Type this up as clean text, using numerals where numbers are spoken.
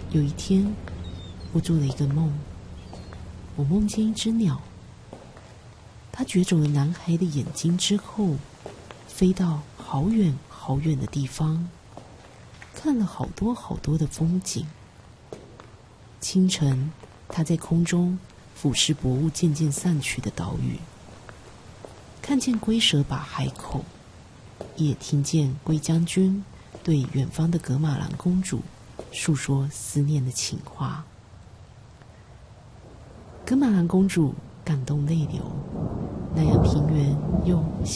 有一天，我做了一个梦，我梦见一只鸟，它攫走了男孩的眼睛之后，飞到好远好远的地方，看了好多好多的风景。清晨，它在空中俯视薄雾渐渐散去的岛屿，看见龟蛇把海口，也听见龟将军对远方的噶玛兰公主诉说思念的情话。噶玛兰公主感动泪流，南洋平原又